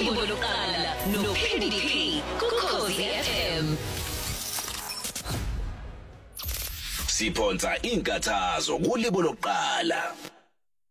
Ulibo lokuqala no PDP kuKhosi FM. Siphonsa inkathazo kulibo lokuqala.